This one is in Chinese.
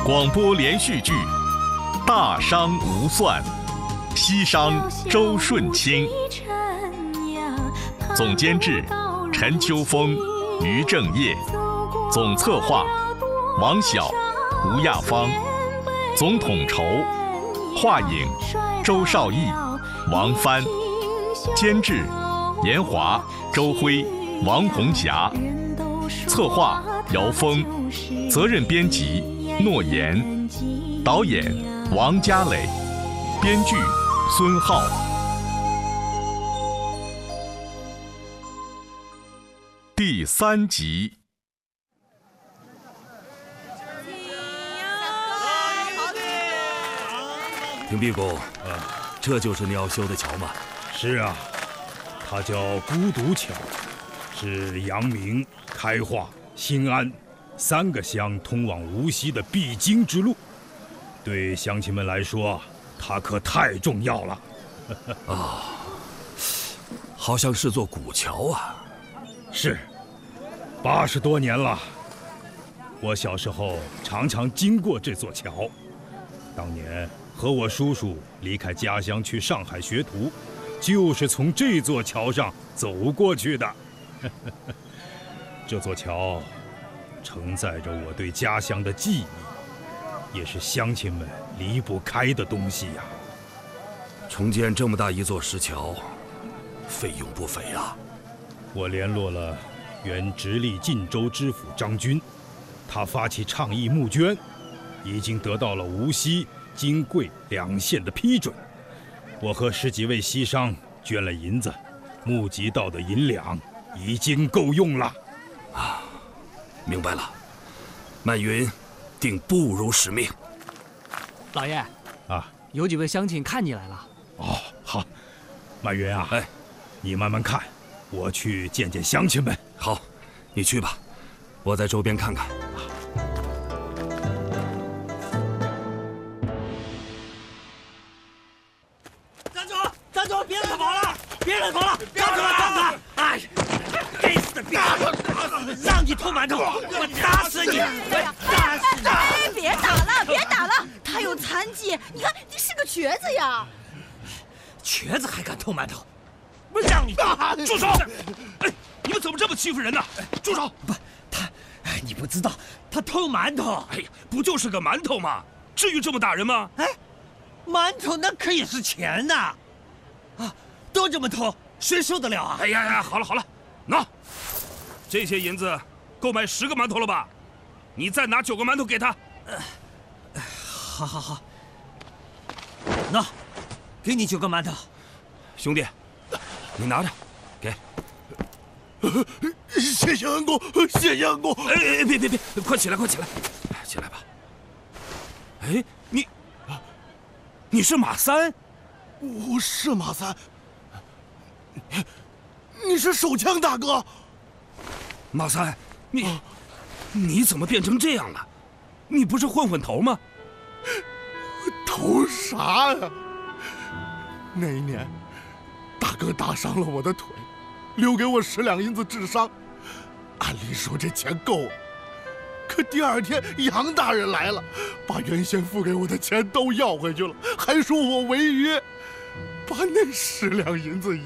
广播连续剧《大商无算》，西商周顺清，总监制陈秋风、于正业，总策划王晓、吴亚芳，总统筹华影周少义、王帆，监制严华、周辉、王红霞，策划姚峰，责任编辑诺言，导演王家磊，编剧孙浩。第3集。 平毕公，这就是你要修的桥吗？ 是啊，它叫孤独桥，是阳明、开化、新安3个乡通往无锡的必经之路。对乡亲们来说，它可太重要了。 好像是座古桥啊。 是，80多年了。我小时候常常经过这座桥，当年和我叔叔离开家乡去上海学徒，就是从这座桥上走过去的。这座桥承载着我对家乡的记忆，也是乡亲们离不开的东西呀。 重建这么大一座石桥，费用不菲啊。 我联络了原直隶晋州知府张军，他发起倡议募捐，已经得到了无锡、金贵2县的批准。我和10几位西商捐了银子，募集到的银两已经够用了。 明白了，曼云定不辱使命。 老爷啊， 有几位乡亲看你来了。 哦，好，曼云啊，你慢慢看，我去见见乡亲们。 好，你去吧，我在周边看看。 站住！别乱跑了！别乱跑了！站住！站住！哎，该死的彪！让你偷馒头，我打死你！我打死你！ 哎，别打了！他有残疾，你看你是个瘸子呀！ 瘸子还敢偷馒头？我让你住手！哎，你们怎么这么欺负人呢？住手！ 不，你不知道，他偷馒头。 哎呀，不就是个馒头吗？至于这么打人吗？ 哎，馒头那可以是钱呐！都这么偷，谁受得了啊？ 哎呀，好了，喏，这些银子够买10个馒头了吧？你再拿9个馒头给他。 好，喏，给你9个馒头。 兄弟，你拿着，给。 谢谢恩公，谢谢恩公。哎，别，快起来，起来吧。哎，你是马三？ 我是马三。你是手枪大哥？ 马三，你怎么变成这样了？你不是混混头吗？ 头啥呀？那一年，大哥打伤了我的腿，留给我10两银子治伤。按理说这钱够，可第2天杨大人来了，把原先付给我的钱都要回去了，还说我违约，把那10两银子